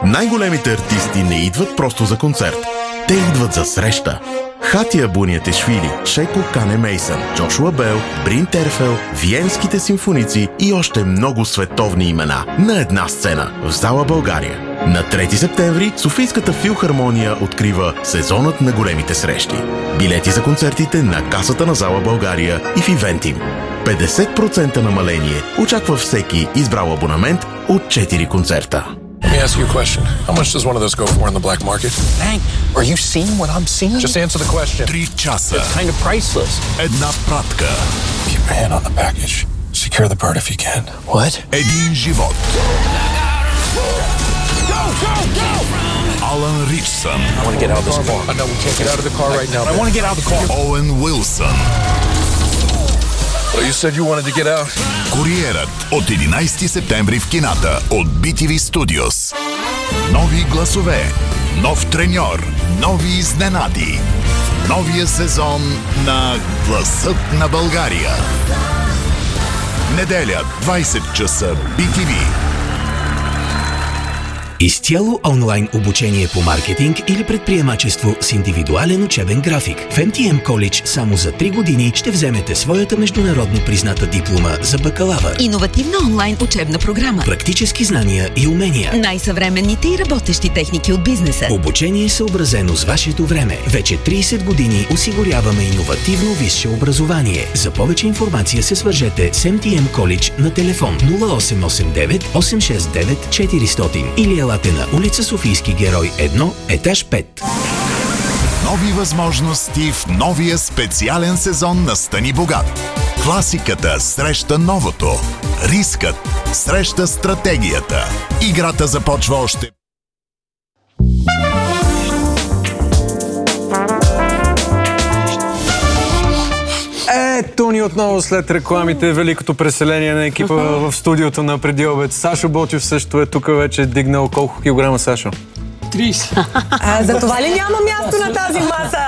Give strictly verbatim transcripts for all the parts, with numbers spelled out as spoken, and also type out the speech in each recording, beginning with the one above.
Най-големите артисти не идват просто за концерт. Те идват за среща. Хатия Буниатишвили, Шеко Кане Мейсън, Джошуа Бел, Брин Терфел, Виенските симфоници и още много световни имена на една сцена в зала България. На трети септември Софийската филхармония открива сезонът на големите срещи. Билети за концертите на касата на зала България и в Ивентим. петдесет процента намаление очаква всеки избрал абонамент от четири концерта. Let me ask you a question. How much does one of those go for in the black market? Hank, are you seeing what I'm seeing? Just answer the question. Три часа. It's kind of priceless. Една пратка. Keep your hand on the package. Secure the bird if you can. What? Един живот. Go, go, go! Алан Ричсън. I want to get out of this car. I know we can't get out of the car right now. I want to get out of the car. Оуен Уилсън. Well, you said you wanted to get out. Куриерът от единайсети септември в кината от Би Ти Ви Studios. Нови гласове, нов треньор, нови изненади. Новия сезон на Гласът на България. Неделя, двайсет часа, Би Ти Ви. Изцяло онлайн обучение по маркетинг или предприемачество с индивидуален учебен график. В Ем Ти Ем College само за три години ще вземете своята международно призната диплома за бакалавър. Иновативна онлайн учебна програма. Практически знания и умения. Най-съвременните и работещи техники от бизнеса. Обучение съобразено с вашето време. Вече трийсет години осигуряваме иновативно висше образование. За повече информация се свържете с Ем Ти Ем College на телефон нула осем осем девет осем шест девет четиристотин или елате на улица Софийски герой едно, етаж пет. Нови възможности в новия специален сезон на Стани богат. Класиката среща новото. Рискът среща стратегията. Играта започва още. Ето ни отново след рекламите, великото преселение на екипа в студиото на Преди обед. Сашо Ботев също е тук, вече дигнал колко килограма, Сашо? трийсет. А, за това ли няма място на тази маса?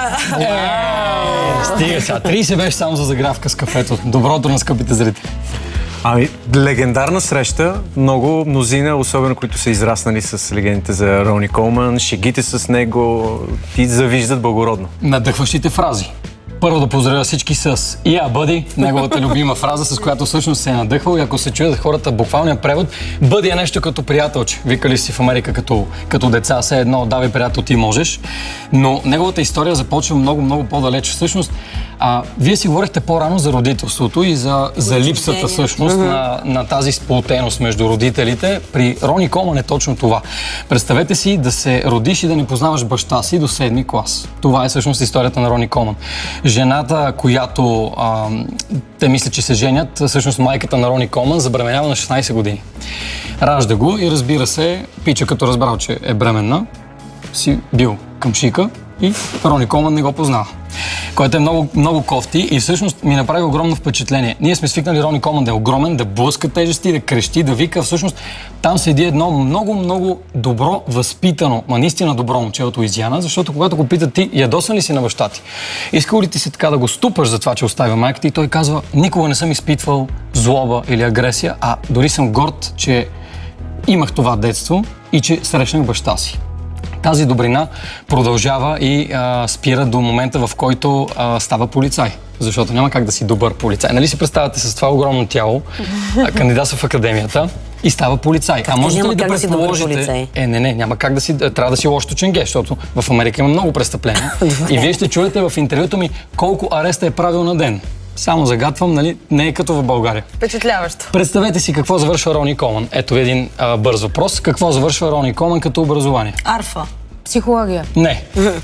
Е, стига сега. трийсет беше само за загравка с кафето. Доброто на скъпите зрители. Ами, легендарна среща. Много мнозина, особено които са израснали с легендите за Рони Колман, шегите с него, ти завиждат благородно. Надъхващите фрази. Първо да поздравя всички с "Yeah, buddy", неговата любима фраза, с която всъщност се е надъхвал, и ако се чуят хората буквалния превод, "Бъди" е нещо като приятелче. Викали си в Америка като, като деца, все едно, "Давай, приятел, ти можеш". Но неговата история започва много, много по-далеч. Всъщност, а, вие си говорихте по-рано за родителството и за, за липсата всъщност uh-huh. на, на тази сплотеност между родителите. При Рони Колман е точно това. Представете си да се родиш и да не познаваш баща си до седми клас. Това е всъщност историята на Рони Колман. Жената, която а, те мислят, че се женят, всъщност майката на Рони Колман, забременява на шестнайсет години. Ражда го и, разбира се, пича като разбрал, че е бременна, си бил към шика и Рони Колман не го познава. Което е много, много кофти и всъщност ми направи огромно впечатление. Ние сме свикнали Рони Колман да е огромен, да блъска тежести, да крещи, да вика. Всъщност там седи едно много, много добро, възпитано, ма наистина добро момче от Луизиана, защото когато го питат: "Ти ядосан ли си на баща ти? Искал ли ти си така да го ступаш за това, че оставя майка ти?" И той казва: "Никога не съм изпитвал злоба или агресия, а дори съм горд, че имах това детство и че срещнах баща си." Тази добрина продължава и а, спира до момента, в който а, става полицай. Защото няма как да си добър полицай. Нали си представяте с това огромно тяло, кандидатства в академията и става полицай. Как а можете ли да да предположите... Е, не, не, няма как да си... Трябва да си лошо ченге, защото в Америка има много престъпления. И вие ще чуете в интервюто ми колко ареста е правил на ден. Само загатвам, нали? Не е като в България. Впечатляващо. Представете си какво завършва Рони Колман. Ето ви един а, бърз въпрос. Какво завършва Рони Колман като образование? Арфа. Психология. Не.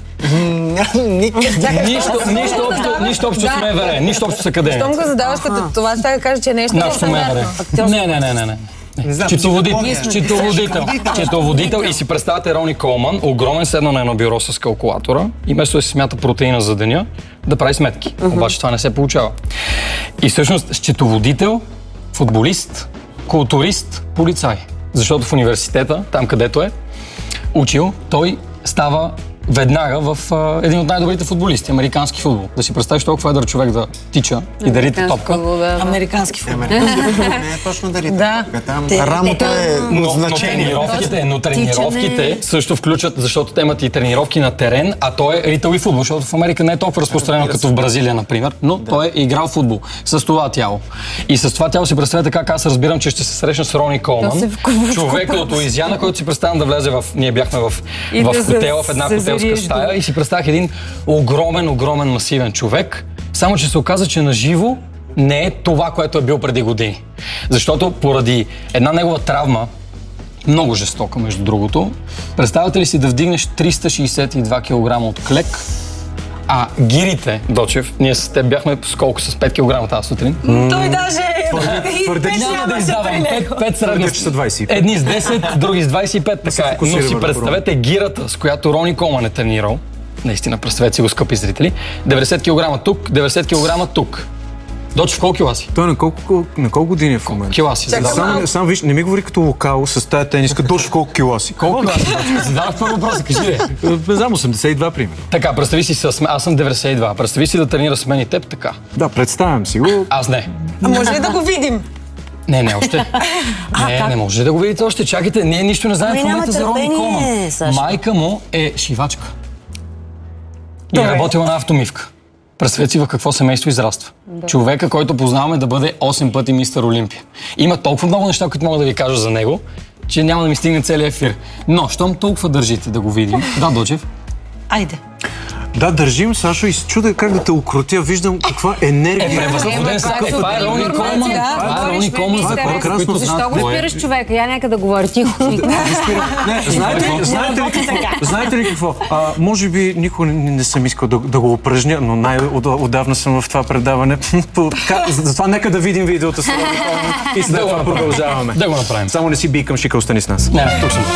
Нищо, нищо общо, нищо общо с МВР, нищо общо с академия. Щом го задаваш като това, ще да кажа, че е нещо МВР. Не, не, не, не, не. Четоводител, четоводител, четоводител и си представяте Рони Колман, огромен, седна на едно бюро с калкулатора и вместо да си смята протеина за деня, да прави сметки. Обаче това не се получава. И всъщност счетоводител, футболист, културист, полицай. Защото в университета, там където е учил, той става веднага в а, един от най-добрите футболисти, американски футбол. Да си представиш толкова едър човек да тича и да рита топка. Да. Американски футбол. Американски футбол не е точно да рита Да. топка. Там Те- рамото те- е Но, от но значение. тренировките, но тренировките Тичане. също включват, защото те имат и тренировки на терен, а той е ритъл и футбол, защото в Америка не е толкова разпространено като в Бразилия, например, но той е играл футбол с това тяло. И с това тяло си представете как аз разбирам, че ще се срещна с Рони Колман, То се вкупва. човека от Луизиана, който си представям да влезе в... Ние бяхме в, И в да се- хотел, в една се хотелска зарежда. стая и си представях един огромен, огромен, масивен човек, само че се оказа, че на живо не е това, което е бил преди години. Защото поради една негова травма, много жестока, между другото, представяте ли си да вдигнеш триста шейсет и два килограма от клек, а гирите, Дочев, ние с теб бяхме с колко? С пет килограма тази сутрин. Той даже и твърде- пет Няма да нямаше издавам. при Пет, него. пет средно. Твърде, че са двайсет и пет. Едни с десет, други с двайсет и пет. Така е. Но фокусира си върху представете гирата, с която Рони Колман е тренирал. Наистина, представете си го, скъпи зрители. деветдесет килограма тук, деветдесет килограма тук. Дочев, колко кила си? Той на колко, на колко години е в момента? Кила си. Задавам. Само, само виж, не ми говори като локал с тая тениска, точно колко кила си. Колко кила си? Дочев? Задавах първо въпроса, кажи де. Не знам, осемдесет и два примерно. Така, представи си, с, аз съм деветдесет и два. Представи си да тренира с мен и теб така. Да, представям си го. Аз не. А може ли да го видим? Не, не, още. Не, не може да го видите още. Чакайте, ние нищо не знаем Ами в момента няма за Рони търпение, Колман. Сашо. Майка му е шивачка. И е работила на автомивка. Представете си в какво семейство израства. Човека, който познаваме да бъде осем пъти мистер Олимпия. Има толкова много неща, които мога да ви кажа за него, че няма да ми стигне целият ефир. Но, щом толкова държите да го видим... Да, Дочев? Айде. Да, държим, Сашо, и се чудя как да те укротя. Виждам каква енергия. Е, превъзбуден съм. как Това е Рони Колман. Това е Рони Колман, за хората, които Защо знаят го кой е. спираш човека? Я нека да говори тихо. Не, знаете, ли, знаете, ли какво? знаете ли какво? А, може би никога не, не съм искал да, да го упражня, но най-отдавна съм в това предаване. По- така, Затова нека да видим видеото с Рони Колман и след това продължаваме. Да го направим. Само не си бий към Шика, остани с нас. Не, тук съм.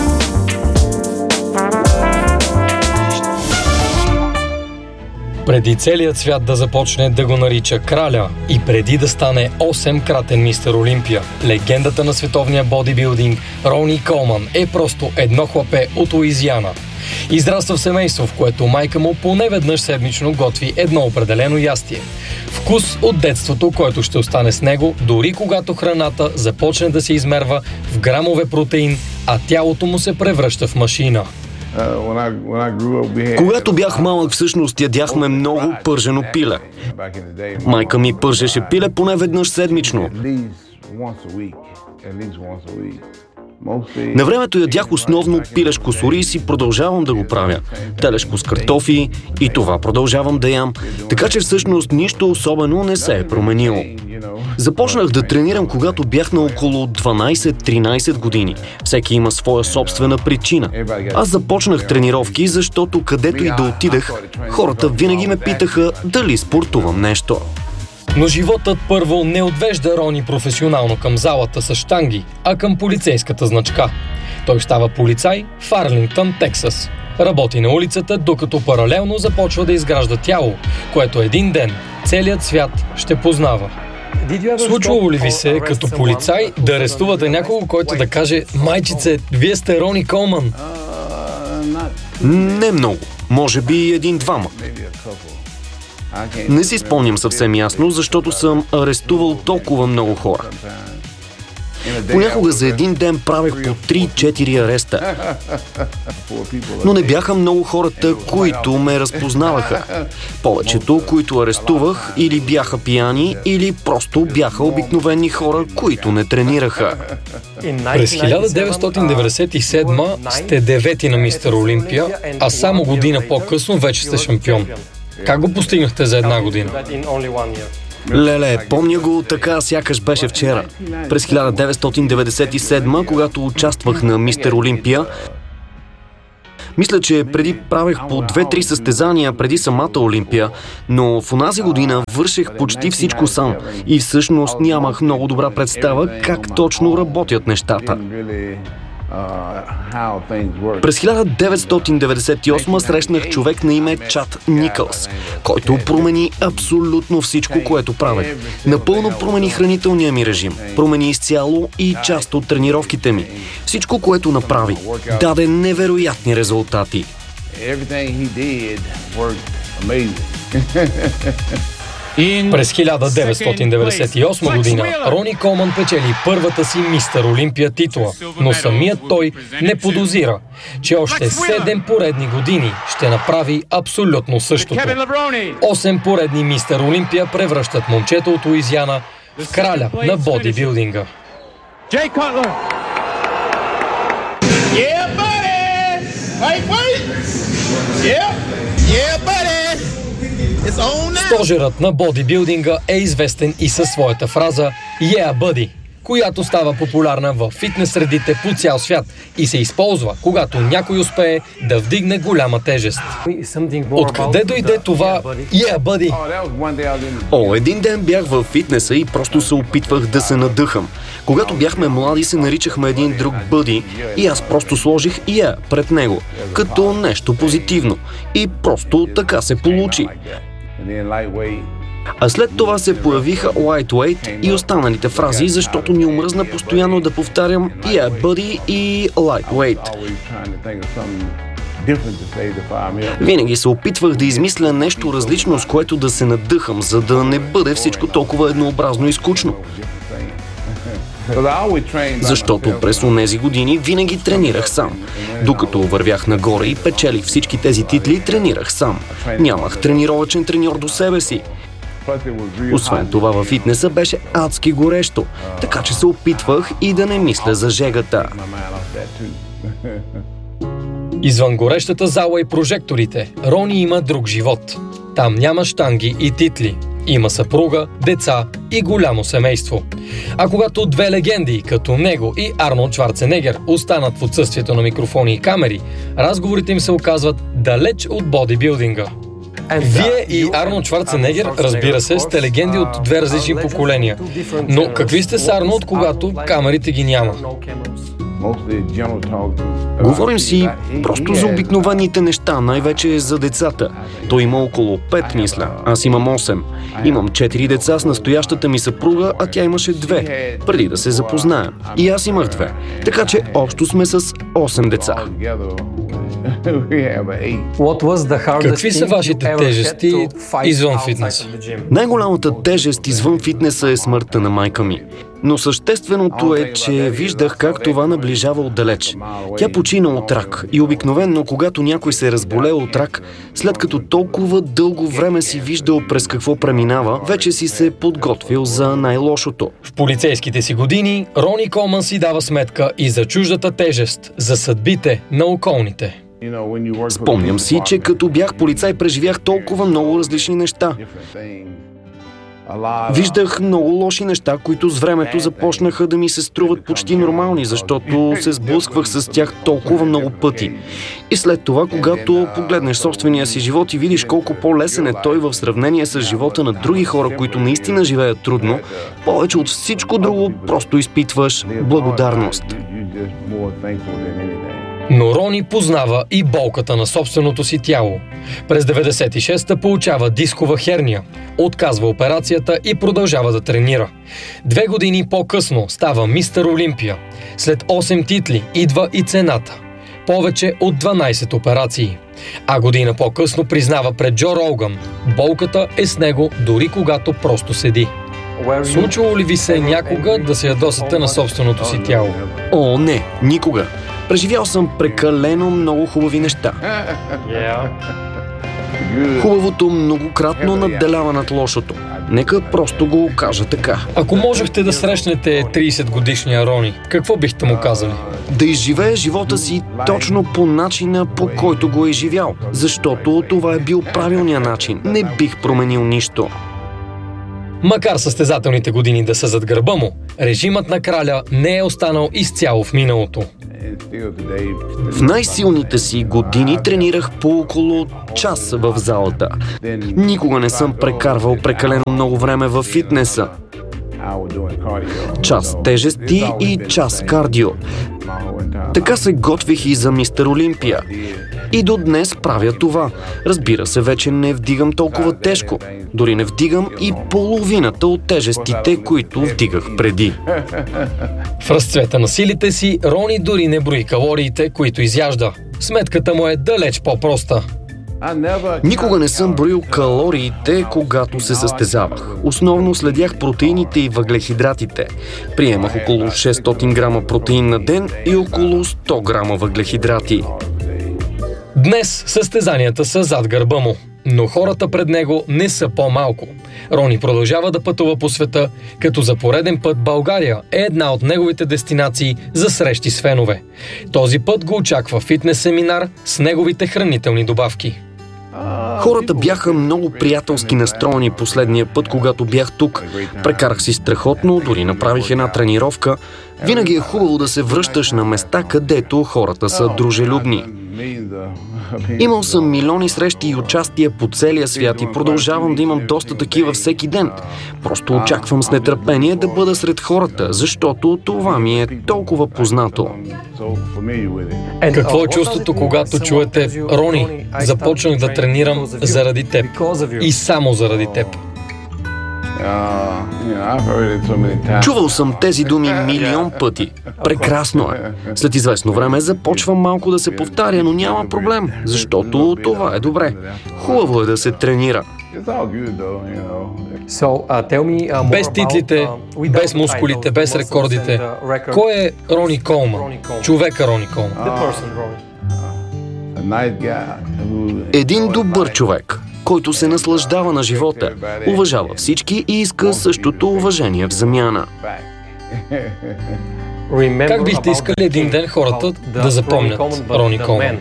Преди целият свят да започне да го нарича краля и преди да стане осем-кратен мистер Олимпия, легендата на световния бодибилдинг Рони Колман е просто едно хлапе от Луизиана. Израства в семейство, в което майка му поне веднъж седмично готви едно определено ястие. Вкус от детството, който ще остане с него, дори когато храната започне да се измерва в грамове протеин, а тялото му се превръща в машина. Когато бях малък, всъщност ядяхме много пържено пиле. Майка ми пържеше пиле поне веднъж седмично. На времето ядях основно пилешко с ориз и продължавам да го правя. Телешко с картофи и това продължавам да ям. Така че всъщност нищо особено не се е променило. Започнах да тренирам, когато бях на около дванайсет-тринайсет години. Всеки има своя собствена причина. Аз започнах тренировки, защото където и да отидах, хората винаги ме питаха дали спортувам нещо. Но животът първо не отвежда Рони професионално към залата с щанги, а към полицейската значка. Той става полицай в Арлингтън, Тексас. Работи на улицата, докато паралелно започва да изгражда тяло, което един ден целият свят ще познава. Случвало ли ви се като полицай да арестувате някого, който да каже: "Майчице, вие сте Рони Колман"? Не много. Може би един-двама. Не си спомням съвсем ясно, защото съм арестувал толкова много хора. Понякога за един ден правех по три-четири ареста. Но не бяха много хората, които ме разпознаваха. Повечето, които арестувах, или бяха пияни, или просто бяха обикновени хора, които не тренираха. През хиляда деветстотин деветдесет и седма сте девети на мистер Олимпия, а само година по-късно вече сте шампион. Как го постигнахте за една година? Леле, помня го така, сякаш беше вчера. През хиляда деветстотин деветдесет и седма, когато участвах на мистер Олимпия, мисля, че преди правех по две-три състезания преди самата Олимпия, но в онази година вършех почти всичко сам и всъщност нямах много добра представа как точно работят нещата. През хиляда деветстотин деветдесет и осма срещнах човек на име Чад Никълс, който промени абсолютно всичко, което правех. Напълно промени хранителния ми режим, промени изцяло и част от тренировките ми. Всичко, което направи, даде невероятни резултати. През хиляда деветстотин деветдесет и осма година Рони Колман печели първата си Мистър Олимпия титла, но самият той не подозира, че още седем поредни години ще направи абсолютно същото. Осем поредни Мистър Олимпия превръщат момчето от Луизиана в краля на бодибилдинга. Стожерът на бодибилдинга е известен и със своята фраза «Yeah, buddy», която става популярна в фитнес средите по цял свят и се използва, когато някой успее да вдигне голяма тежест. Откъде дойде това «Yeah, buddy»? О, един ден бях във фитнеса и просто се опитвах да се надъхам. Когато бяхме млади, се наричахме един друг бъди и аз просто сложих «Yeah» пред него, като нещо позитивно. И просто така се получи. А след това се появиха lightweight и останалите фрази, защото ми омръзна постоянно да повтарям «Yeah, buddy» и «lightweight». Винаги се опитвах да измисля нещо различно, с което да се надъхам, за да не бъде всичко толкова еднообразно и скучно. Защото през онези години винаги тренирах сам. Докато вървях нагоре и печелих всички тези титли, тренирах сам. Нямах тренировъчен треньор до себе си. Освен това във фитнеса беше адски горещо, така че се опитвах и да не мисля за жегата. Извън горещата зала и прожекторите, Рони има друг живот. Там няма щанги и титли. Има съпруга, деца и голямо семейство. А когато две легенди, като него и Арнолд Шварценегер, останат в отсъствието на микрофони и камери, разговорите им се оказват далеч от бодибилдинга. Вие и Арнолд Шварценегер, разбира се, сте легенди от две различни поколения. Но какви сте с Арнолд, когато камерите ги няма? Говорим си просто за обикновените неща, най-вече за децата. Той има около пет, мисля. Аз имам осем. Имам четири деца с настоящата ми съпруга, а тя имаше две, преди да се запознаем. И аз имах две. Така че общо сме с осем деца. Какви са вашите тежести извън фитнес? Най-голямата тежест извън фитнеса е смъртта на майка ми. Но същественото е, че виждах как това наближава отдалеч. Тя почина от рак и обикновенно, когато някой се е разболел от рак, след като толкова дълго време си виждал през какво преминава, вече си се подготвил за най-лошото. В полицейските си години Рони Колман си дава сметка и за чуждата тежест, за съдбите на околните. Спомням си, че като бях полицай, преживях толкова много различни неща. Виждах много лоши неща, които с времето започнаха да ми се струват почти нормални, защото се сблъсквах с тях толкова много пъти. И след това, когато погледнеш собствения си живот и видиш колко по-лесен е той в сравнение с живота на други хора, които наистина живеят трудно, повече от всичко друго просто изпитваш благодарност. Но Рони познава и болката на собственото си тяло. През деветдесет и шеста получава дискова херния, отказва операцията и продължава да тренира. Две години по-късно става Мистър Олимпия. След осем титли идва и цената. Повече от дванайсет операции. А година по-късно признава пред Джо Роган, болката е с него дори когато просто седи. Случвало ли ви се някога да се ядосате на собственото си тяло? О, не, никога. Преживял съм прекалено много хубави неща. Хубавото многократно надделява над лошото. Нека просто го кажа така. Ако можехте да срещнете трийсет годишния Рони, какво бихте му казали? Да изживее живота си точно по начина, по който го е изживял. Защото това е бил правилният начин. Не бих променил нищо. Макар състезателните години да са зад гърба му, режимът на краля не е останал изцяло в миналото. В най-силните си години тренирах по около час в залата. Никога не съм прекарвал прекалено много време във фитнеса. Час тежести и час кардио. Така се готвих и за Мистър Олимпия. И до днес правя това. Разбира се, вече не вдигам толкова тежко. Дори не вдигам и половината от тежестите, които вдигах преди. В разцвета на силите си, Рони дори не брои калориите, които изяжда. Сметката му е далеч по-проста. Никога не съм броил калориите, когато се състезавах. Основно следях протеините и въглехидратите. Приемах около шестстотин грама протеин на ден и около сто грама въглехидрати. Днес състезанията са зад гърба му, но хората пред него не са по-малко. Рони продължава да пътува по света, като за пореден път България е една от неговите дестинации за срещи с фенове. Този път го очаква фитнес семинар с неговите хранителни добавки. Хората бяха много приятелски настроени последния път, когато бях тук. Прекарах си страхотно, дори направих една тренировка. Винаги е хубаво да се връщаш на места, където хората са дружелюбни. Имал съм милиони срещи и участия по целия свят и продължавам да имам доста такива всеки ден. Просто очаквам с нетърпение да бъда сред хората, защото това ми е толкова познато. Какво е чувството, когато чуете: Рони, започнах да тренирам заради теб и само заради теб? Чувал съм тези думи милион пъти. Прекрасно е. След известно време започвам малко да се повтаря, но няма проблем, защото това е добре. Хубаво е да се тренира. Без титлите, без мускулите, без рекордите, кой е Рони Колман? Човека Рони Колман. Един добър човек, който се наслаждава на живота, уважава всички и иска същото уважение в замяна. Как бихте искали един ден хората да запомнят Рони Колман?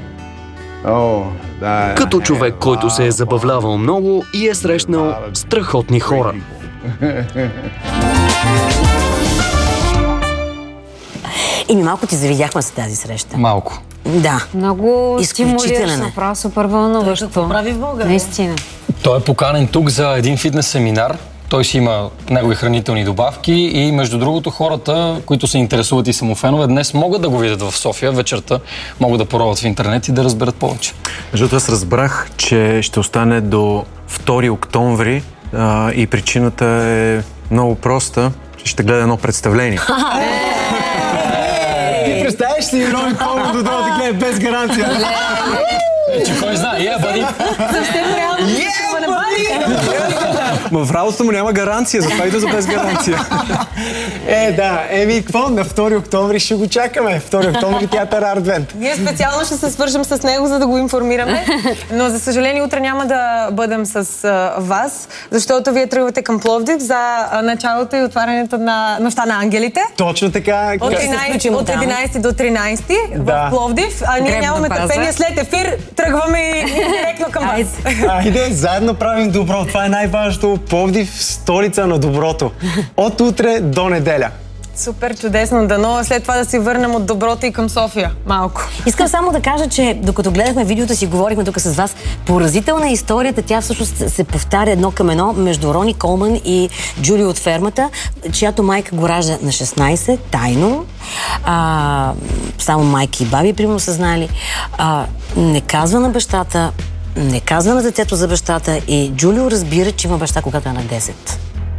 Като човек, който се е забавлявал много и е срещнал страхотни хора. Ими малко ти завидяхме с тази среща. Малко. Да. Много стимулираш, е. направо супер вълнуващо. Какво прави в България? Наистина. Той е поканен тук за един фитнес семинар. Той си има негови хранителни добавки и между другото хората, които се интересуват и са му фенове, днес могат да го видят в София. Вечерта могат да пороват в интернет и да разберат повече. Защото аз разбрах, че ще остане до втори октомври а, и причината е много проста. Ще гледа едно представление. Ти представяш ли Рони Колман да дойде да гледа без гаранция? Че кой знае, е, бъди! Съвсем реално ще струва на бъди! Ма в работата му няма гаранция, затова иде за без гаранция. Е, да. Еми, какво? На втори октомври ще го чакаме. втори октомври театър Артвент. Ние специално ще се свържем с него, за да го информираме. Но, за съжаление, утре няма да бъдем с а, вас, защото вие тръгвате към Пловдив за а, началото и отварянето на Нощта на ангелите. Точно така. От, тринайсети, от единайсети до тринайсети да. В Пловдив. А ние Древна нямаме база. търпение. След ефир тръгваме и директно към вас. Айде, заедно правим добро. Това е най-важното. Пловдив, столица на доброто. От утре до неделя. Супер, чудесно. Дано след това да си върнем от доброто и към София. Малко. Искам само да кажа, че докато гледахме видеото си, говорихме тук с вас, поразителна е историята. Тя всъщност се повтаря едно към едно между Рони Колман и Джули от фермата, чиято майка го ражда на шестнайсет, тайно. А, само майки и баби, примерно, са знали. А, не казва на бащата, не казва на детето за бащата и Джулио разбира, че има баща, когато е на десет.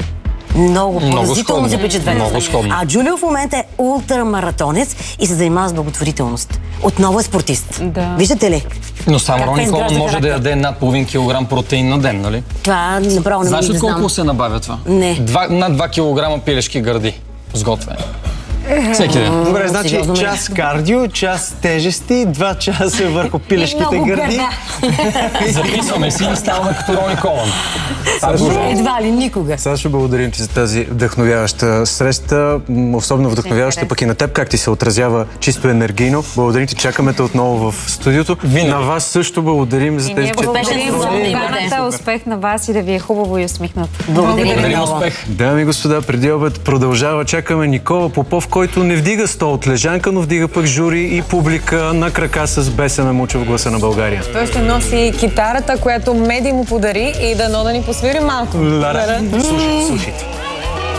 Много поразително се впечатление. А Джулио в момента е ултрамаратонец и се занимава с благотворителност. Отново е спортист. Да. Виждате ли? Но само Рони Колман може характер? да яде над половин килограм протеин на ден, нали? Това направо не Знаеш ли да колко знам. се набавя това? Не. Два, над два килограма пилешки гърди. Сготвяне. Всеки ден. Добре, значи час кардио, час тежести, два часа върху пилешките гърди. Записваме си и ставаме като Рони Колман. Едва ли никога. Сашо, благодарим ти за тази вдъхновяваща среща. Особено вдъхновяваща пък и на теб, как ти се отразява чисто енергийно. Благодарим ти, чакаме те отново в студиото. Винаги. На вас също благодарим за тези четири. Благодарим. Успех на вас и да ви е хубаво и усмихнато. Благодарим, успех. Дами и господа, преди обед продължава. Чакаме Никола Попов, който не вдига сто от лежанка, но вдига пък жури и публика на крака с Бесеме Мучо в Гласа на България. Той ще носи китарата, която Меди му подари и дано да ни посвири малко. Лара. Слушайте, слушайте.